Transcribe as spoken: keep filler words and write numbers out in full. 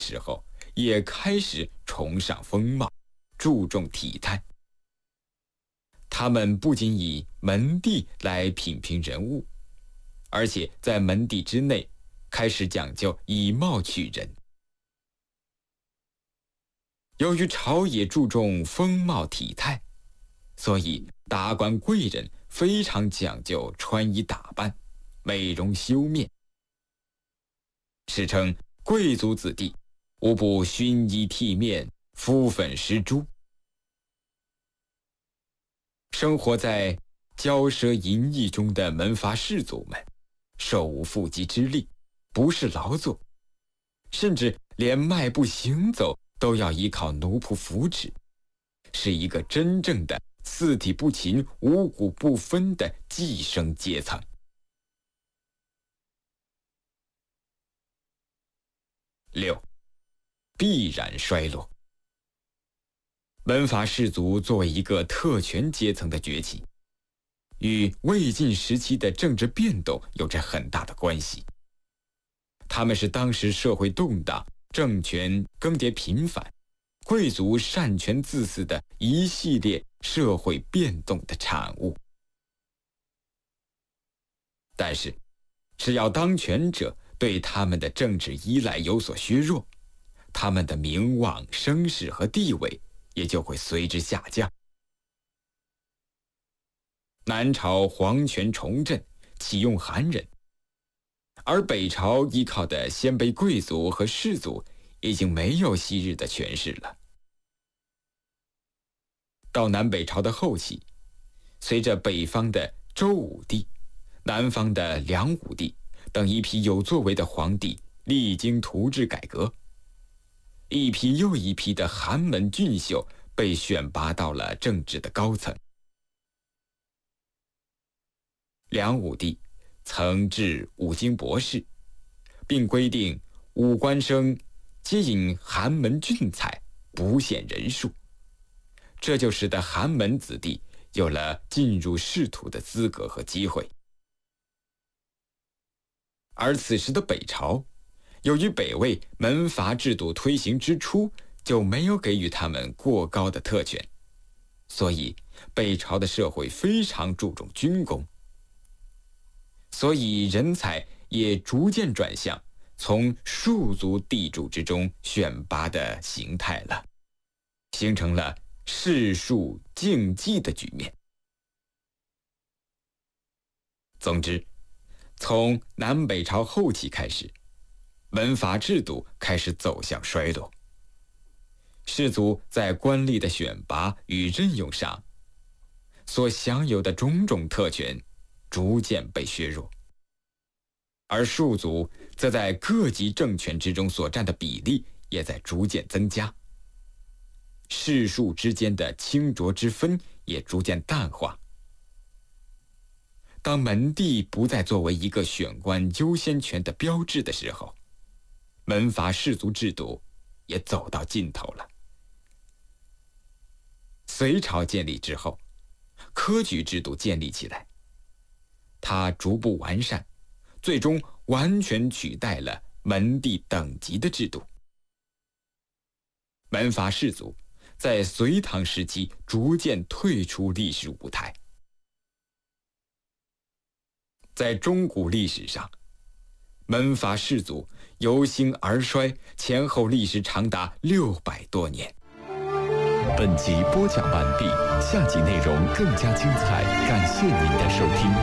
时候也开始崇尚风貌，注重体态。他们不仅以门第来品评人物，而且在门第之内开始讲究以貌取人。由于朝野注重风貌体态，所以达官贵人非常讲究穿衣打扮、美容修面。史称贵族子弟无不熏衣剃面、敷粉施朱。生活在骄奢淫逸中的门阀士族们，手无缚鸡之力，不是劳作，甚至连迈步行走都要依靠奴仆扶持，是一个真正的四体不勤、五谷不分的寄生阶层。六，必然衰落。门阀士族作为一个特权阶层的崛起，与魏晋时期的政治变动有着很大的关系。他们是当时社会动荡、政权更迭频繁、贵族擅权自私的一系列社会变动的产物。但是，只要当权者对他们的政治依赖有所削弱，他们的名望、声势和地位也就会随之下降。南朝皇权重振，启用韩人，而北朝依靠的鲜卑贵族和士族已经没有昔日的权势了。到南北朝的后期，随着北方的周武帝、南方的梁武帝等一批有作为的皇帝励精图治改革，一批又一批的寒门俊秀被选拔到了政治的高层。梁武帝曾制五经博士，并规定武官生皆引寒门俊才，不限人数，这就使得寒门子弟有了进入仕途的资格和机会。而此时的北朝，由于北魏门阀制度推行之初就没有给予他们过高的特权，所以北朝的社会非常注重军功，所以人才也逐渐转向从庶族地主之中选拔的形态了，形成了士庶竞技的局面。总之，从南北朝后期开始，门阀制度开始走向衰落，士族在官吏的选拔与任用上所享有的种种特权逐渐被削弱，而庶族则在各级政权之中所占的比例也在逐渐增加，士庶之间的清浊之分也逐渐淡化。当门第不再作为一个选官优先权的标志的时候，门阀士族制度也走到尽头了。隋朝建立之后，科举制度建立起来，它逐步完善，最终完全取代了门第等级的制度。门阀士族在隋唐时期逐渐退出历史舞台。在中古历史上，门阀士族由兴而衰，前后历时长达六百多年。 本集播讲完毕，下集内容更加精彩，感谢您的收听。